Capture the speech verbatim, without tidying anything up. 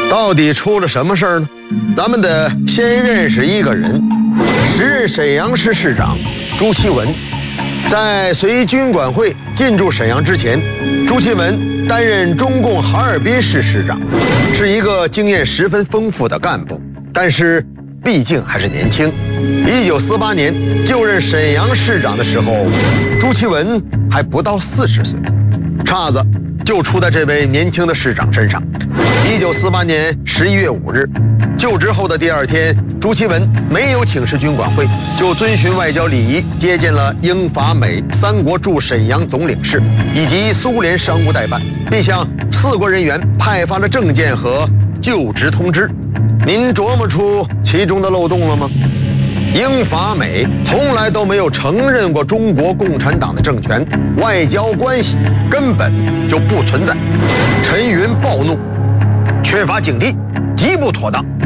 到底出了什么事儿呢？咱们得先认识一个人，时任沈阳市市长朱其文。在随军管会进驻沈阳之前，朱其文担任中共哈尔滨市市长，是一个经验十分丰富的干部。但是毕竟还是年轻。一九四八年就任沈阳市长的时候，朱其文还不到四十岁，岔子就出在这位年轻的市长身上。一九四八年十一月五日，就职后的第二天，朱其文没有请示军管会，就遵循外交礼仪接见了英法美三国驻沈阳总领事以及苏联商务代办，并向四国人员派发了证件和就职通知。您琢磨出其中的漏洞了吗？英法美从来都没有承认过中国共产党的政权，外交关系根本就不存在。陈云暴怒，缺乏警惕，极不妥当。